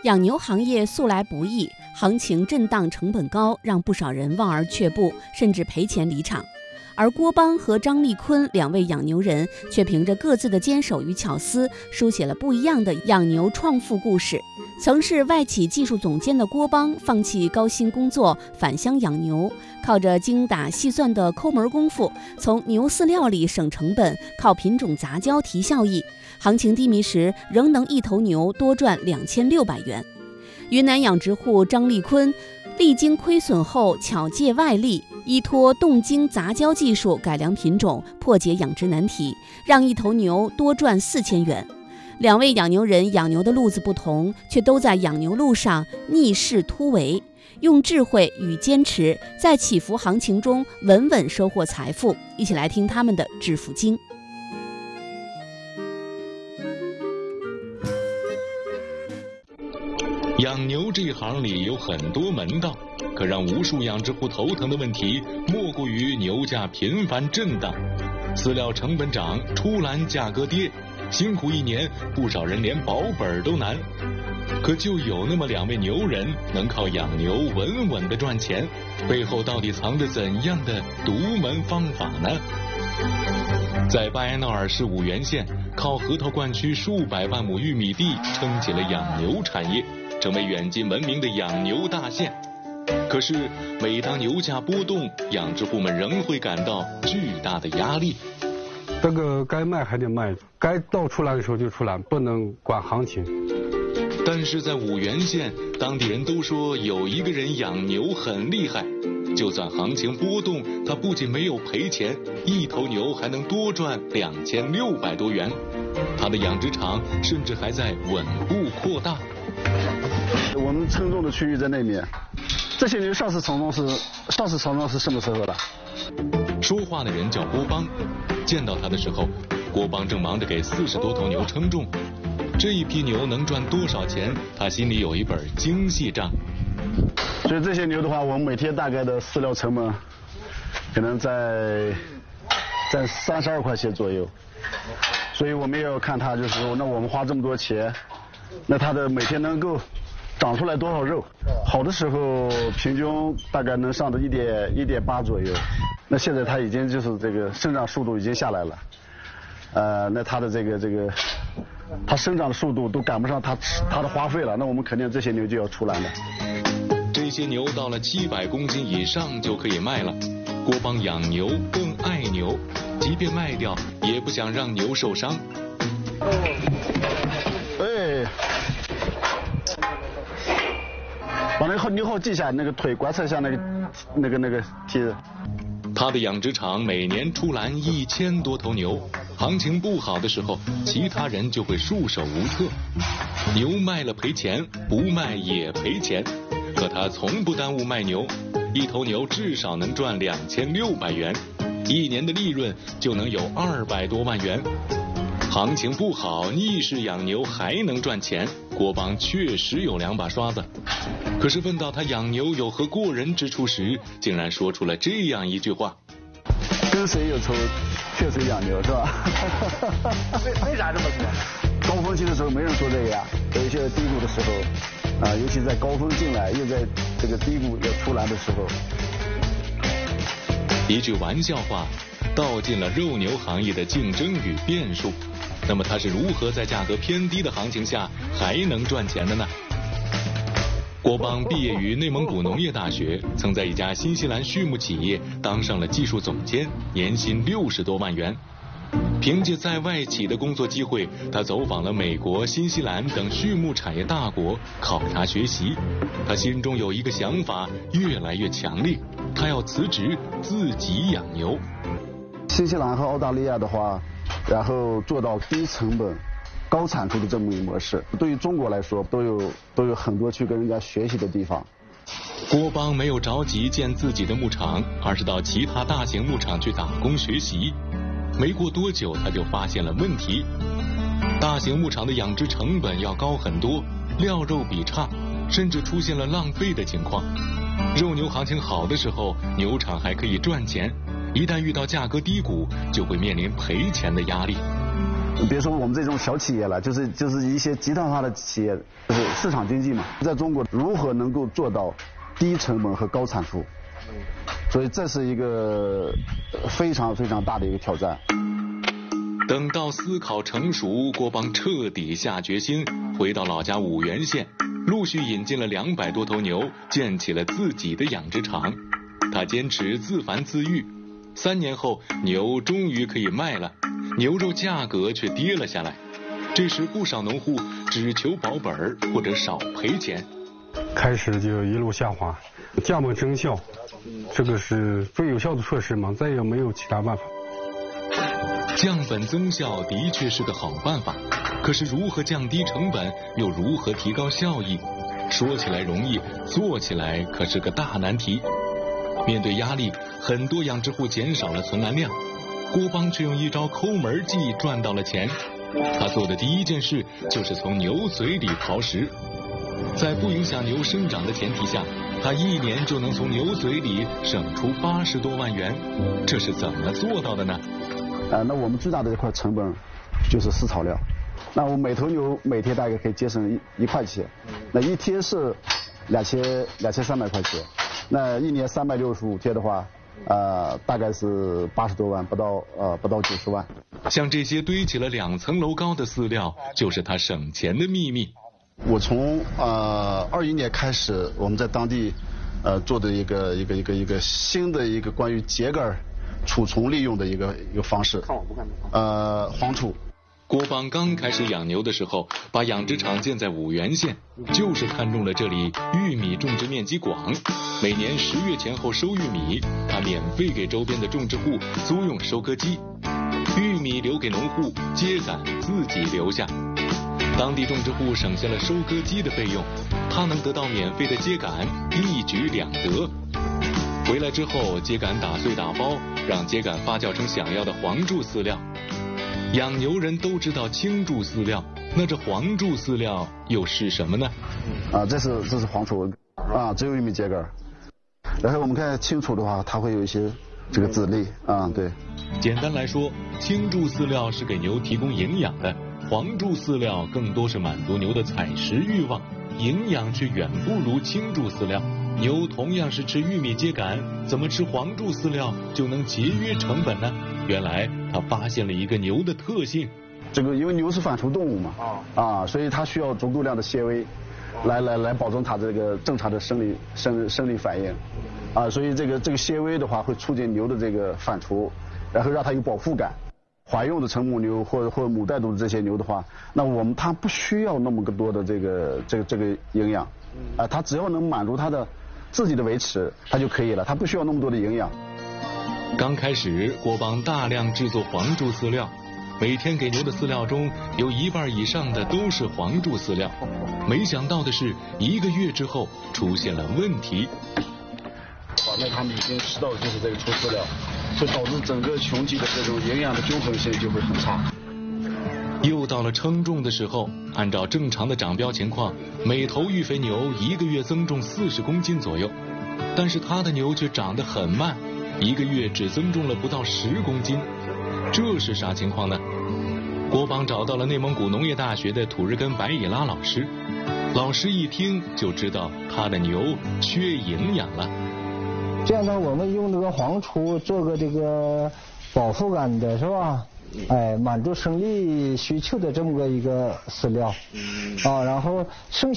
养牛行业素来不易，行情震荡，成本高，让不少人望而却步，甚至赔钱离场。而郭邦和张立坤两位养牛人却凭着各自的坚守与巧思，书写了不一样的养牛创富故事。曾是外企技术总监的郭邦，放弃高薪工作，返乡养牛，靠着精打细算的抠门功夫，从牛饲料里省成本，靠品种杂交提效益，行情低迷时仍能一头牛多赚2600元。云南养殖户张立坤历经亏损后巧借外力，依托动精杂交技术改良品种，破解养殖难题，让一头牛多赚4000元。两位养牛人养牛的路子不同，却都在养牛路上逆势突围，用智慧与坚持，在起伏行情中稳稳收获财富。一起来听他们的致富经。 养牛这一行里有很多门道，可让无数养殖户头疼的问题，莫过于牛价频繁震荡，饲料成本涨，出栏价格跌，辛苦一年，不少人连保本都难。可就有那么两位牛人能靠养牛稳稳的赚钱，背后到底藏着怎样的独门方法呢？在巴彦淖尔市五原县，靠核桃灌区数百万亩玉米地撑起了养牛产业，成为远近闻名的养牛大县。可是每当牛价波动，养殖户们仍会感到巨大的压力。 这个该卖还得卖，该到出栏的时候就出栏，不能管行情。 但是在五原县，当地人都说有一个人养牛很厉害，就算行情波动，他不仅没有赔钱，一头牛还能多赚2600多元。他的养殖场甚至还在稳步扩大。 我们称重的区域在那边，这些牛上次称重是什么时候的？ 说话的人叫郭邦，见到他的时候，郭邦正忙着给40多头牛称重。这一批牛能赚多少钱，他心里有一本精细账。 所以这些牛的话，我们每天大概的饲料成本可能在32块钱左右。所以我们也要看它，就是说，那我们花这么多钱，那它的每天能够长出来多少肉？好的时候平均大概能上到1.8左右。那现在它已经就是这个生长速度已经下来了。那它的这个它生长的速度都赶不上它的花费了，那我们肯定这些牛就要出栏了。 这些牛到了700公斤以上就可以卖了。郭邦养牛更爱牛，即便卖掉也不想让牛受伤。 哎，把那个牛号系下，那个腿观测一下那个蹄子。 他的养殖场每年出栏1000多头牛，行情不好的时候，其他人就会束手无策。牛卖了赔钱，不卖也赔钱，可他从不耽误卖牛，一头牛至少能赚2600元，一年的利润就能有200多万元。行情不好，逆势养牛还能赚钱，郭邦确实有2把刷子。可是问到他养牛有何过人之处时，竟然说出了这样一句话： 跟谁有仇，却谁养牛，是吧？ 为啥这么说？ 高峰期的时候没人说这个呀，有一些低谷的时候，尤其在高峰进来，又在这个低谷要出栏的时候。 一句玩笑话，道尽了肉牛行业的竞争与变数。那么他是如何在价格偏低的行情下还能赚钱的呢？郭邦毕业于内蒙古农业大学，曾在一家新西兰畜牧企业当上了技术总监，年薪60多万元。凭借在外企的工作机会，他走访了美国、新西兰等畜牧产业大国，考察学习。他心中有一个想法越来越强烈，他要辞职自己养牛。 新西兰和澳大利亚的话，然后做到低成本高产出的这么一个模式，对于中国来说都有很多去跟人家学习的地方。 郭邦没有着急建自己的牧场，而是到其他大型牧场去打工学习。没过多久，他就发现了问题：大型牧场的养殖成本要高很多，料肉比差，甚至出现了浪费的情况。肉牛行情好的时候，牛场还可以赚钱，一旦遇到价格低谷，就会面临赔钱的压力。 别说我们这种小企业了，就是一些集团化的企业，就是市场经济嘛，在中国如何能够做到低成本和高产出？所以这是一个非常非常大的一个挑战。 等到思考成熟，郭邦彻底下决心，回到老家五原县，陆续引进了200多头牛，建起了自己的养殖场。他坚持自繁自育，3年后牛终于可以卖了，牛肉价格却跌了下来。这时不少农户只求保本或者少赔钱， 开始就一路下滑，降本增效，这个是最有效的措施嘛，再也没有其他办法。 降本增效的确是个好办法，可是如何降低成本，又如何提高效益？说起来容易，做起来可是个大难题。面对压力，很多养殖户减少了存栏量，郭邦却用一招抠门计赚到了钱。他做的第一件事就是从牛嘴里刨食，在不影响牛生长的前提下，他1年就能从牛嘴里省出80多万元，这是怎么做到的呢？ 那我们最大的一块成本就是饲草料。那我每头牛每天大概可以节省1块钱，那一天是2300块钱，那1年365天的话，大概是80多万，不到90万。 像这些堆起了2层楼高的饲料，就是他省钱的秘密。 我从21年开始，我们在当地做的一个新的一个关于秸秆储存利用的一个方式。黄储。 郭邦刚开始养牛的时候，把养殖场建在五原县，就是看中了这里玉米种植面积广，每年10月前后收玉米，他免费给周边的种植户租用收割机，玉米留给农户，秸秆自己留下。当地种植户省下了收割机的费用，他能得到免费的秸秆，一举2得。回来之后，秸秆打碎打包，让秸秆发酵成想要的黄柱饲料。养牛人都知道青柱饲料，那这黄柱饲料又是什么呢？ 这是黄储只有玉米秸秆。然后我们看青储的话，它会有一些这个籽粒对。 简单来说，青柱饲料是给牛提供营养的，黄柱饲料更多是满足牛的采食欲望，营养却远不如青柱饲料。牛同样是吃玉米秸秆，怎么吃黄柱饲料就能节约成本呢？原来他发现了一个牛的特性， 这个因为牛是反刍动物嘛，所以它需要足够量的纤维，来保证它这个正常的生理反应，所以这个纤维的话会促进牛的这个反刍，然后让它有饱腹感。怀孕的成母牛或者母带犊的这些牛的话，那它不需要那么多的这个营养，它只要能满足它的自己的维持，它就可以了，它不需要那么多的营养。 刚开始，郭邦大量制作黄柱饲料，每天给牛的饲料中有1半以上的都是黄柱饲料。没想到的是，1个月之后出现了问题。 那他们已经吃到的就是这个粗饲料，会导致整个雄鸡的这种营养的均衡性就会很差。 又到了称重的时候，按照正常的长标情况，每头育肥牛1个月增重40公斤左右，但是他的牛却长得很慢，1个月只增重了不到10公斤，这是啥情况呢？郭邦找到了内蒙古农业大学的土日根白以拉老师，老师一听就知道他的牛缺营养了。 这样呢，我们用这个黄储做个这个饱腹感的是吧？满足生理需求的这么个一个饲料，然后剩